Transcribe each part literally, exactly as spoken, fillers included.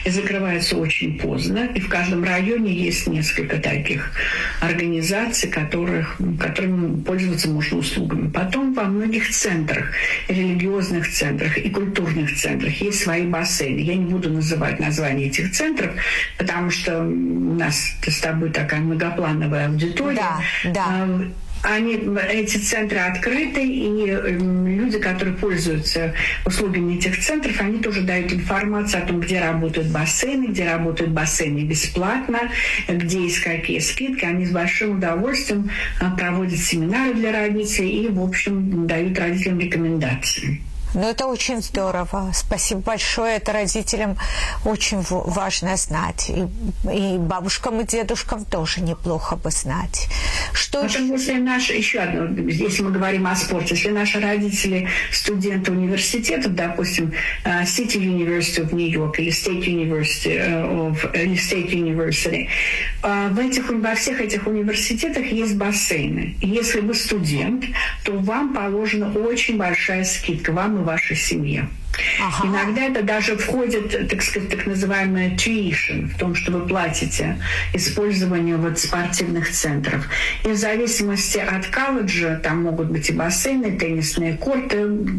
и закрывается очень поздно. И в каждом районе есть несколько таких организаций, которых, которыми пользоваться можно услугами. Потом во многих центрах, религиозных центрах и культурных центрах есть свои бассейны. Я не буду называть названия этих центров, потому что у нас с тобой такая многоплановая аудитория. Да, да. Они, эти центры открыты, и люди, которые пользуются услугами этих центров, они тоже дают информацию о том, где работают бассейны, где работают бассейны бесплатно, где есть какие скидки. Они с большим удовольствием проводят семинары для родителей и, в общем, дают родителям рекомендации. Ну, это очень здорово. Спасибо большое. Это родителям очень важно знать. И, и бабушкам, и дедушкам тоже неплохо бы знать. Что Потому что наши, еще одно, если мы говорим о спорте, если наши родители студенты университетов, допустим, City University of New York или State University of, или State University, в этих, во всех этих университетах есть бассейны. Если вы студент, то вам положена очень большая скидка, вам и вашей семье. Ага. Иногда это даже входит, так сказать, так называемая tuition, в том, что вы платите использованию вот спортивных центров. И в зависимости от колледжа, там могут быть и бассейны, теннисные корты,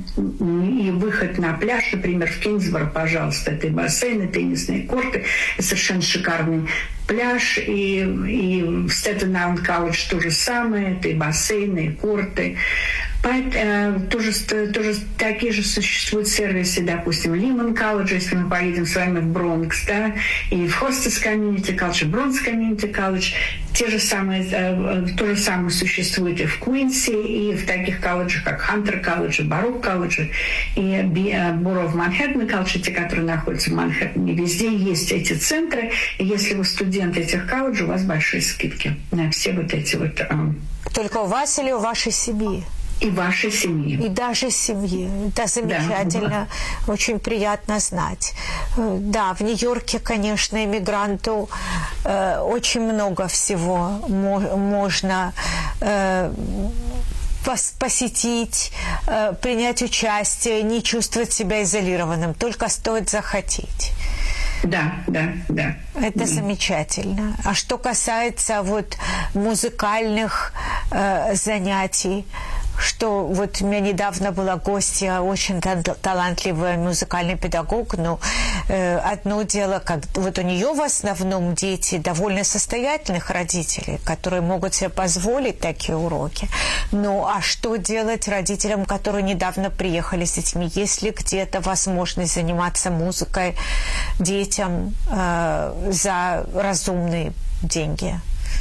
и выход на пляж, например, в Кингсборо, пожалуйста, это и бассейны, теннисные корты, и совершенно шикарный пляж, и, и в Стейтен-Айленд колледж то же самое, это и бассейны, и корты. Поэтому, тоже, тоже такие же существуют сервисы, допустим, Лимон колледж, если мы поедем с вами в Бронкс, да, и в Хостес комьюнити колледж, и Бронкс комьюнити колледж. Те же самые, то же самое существует и в Куинси, и в таких колледжах, как Хантер колледж, и Барук колледж, и Боро в Манхэттен колледж, те, которые находятся в Манхэттене. Везде есть эти центры, и если вы студент этих колледжей, у вас большие скидки на все вот эти вот... Только у вас или у вашей семьи? И вашей семьи. И даже семьи. Это замечательно. Да. Очень приятно знать. Да, в Нью-Йорке, конечно, иммигранту э, очень много всего мо- можно э, пос- посетить, э, принять участие, не чувствовать себя изолированным. Только стоит захотеть. Да, да, да. Это да. Замечательно. А что касается вот музыкальных э, занятий, что вот у меня недавно была гостья, очень талантливый музыкальный педагог, но э, одно дело, как вот у нее в основном дети довольно состоятельных родителей, которые могут себе позволить такие уроки. Ну, а что делать родителям, которые недавно приехали с детьми? Есть ли где-то возможность заниматься музыкой детям э, за разумные деньги?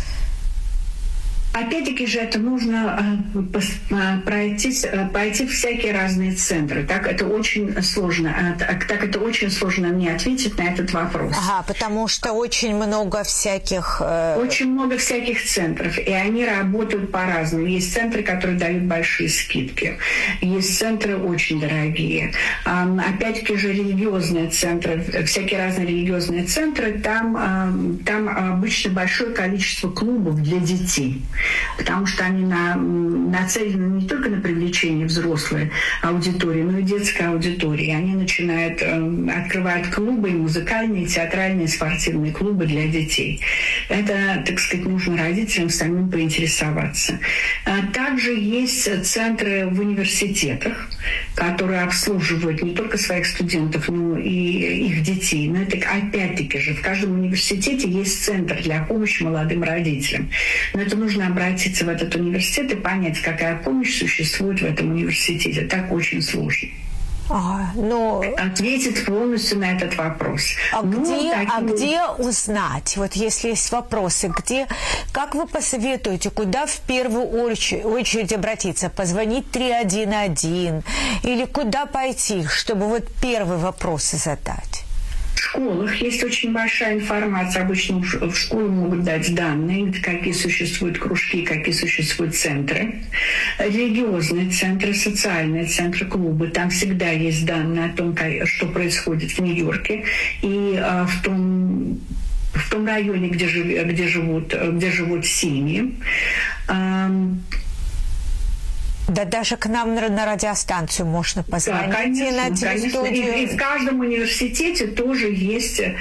Опять-таки же это нужно э, пройти, пройти всякие разные центры. Так это очень сложно. Так это очень сложно мне ответить на этот вопрос. Ага, потому что очень много всяких... Э... Очень много всяких центров, и они работают по-разному. Есть центры, которые дают большие скидки. Есть центры очень дорогие. Э, опять-таки же религиозные центры, всякие разные религиозные центры, там, э, там обычно большое количество клубов для детей. Потому что они на, нацелены не только на привлечение взрослой аудитории, но и детской аудитории. Они начинают, э, открывают клубы, и музыкальные, и театральные, и спортивные клубы для детей. Это, так сказать, нужно родителям самим поинтересоваться. Также есть центры в университетах, которые обслуживают не только своих студентов, но и их детей. Но это опять-таки же в каждом университете есть центр для помощи молодым родителям. Но это нужно обратиться в этот университет и понять, какая помощь существует в этом университете. Так очень сложно. А, ну, ответить полностью на этот вопрос. А, ну, где, такие... а где узнать? Вот если есть вопросы, где, как вы посоветуете, куда в первую очередь, очередь обратиться? Позвонить три один один? Или куда пойти, чтобы вот первые вопросы задать? В школах есть очень большая информация. Обычно в школу могут дать данные, какие существуют кружки, какие существуют центры. Религиозные центры, социальные центры, клубы. Там всегда есть данные о том, что происходит в Нью-Йорке. И а, в том... в том районе, где, жив, где, живут, где живут семьи. Да даже к нам на, на радиостанцию можно позвонить. Да, конечно, на конечно. И, и в каждом университете тоже есть